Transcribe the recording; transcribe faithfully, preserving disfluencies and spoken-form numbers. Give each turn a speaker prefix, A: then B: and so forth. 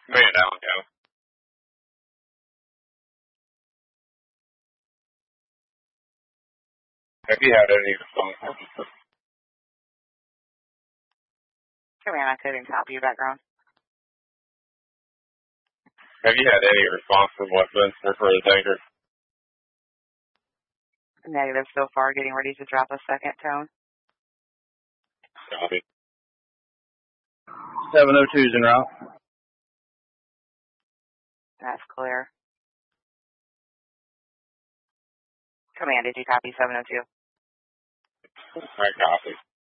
A: Man, Allen County. Have you had any response?
B: Command, I couldn't copy your background.
A: Have you had any response from Westminster for the tanker?
B: Negative so far, getting ready to drop a second tone.
A: Copy.
C: seven oh two's en route.
B: That's clear. Command, did you copy seven oh two?
A: I copy.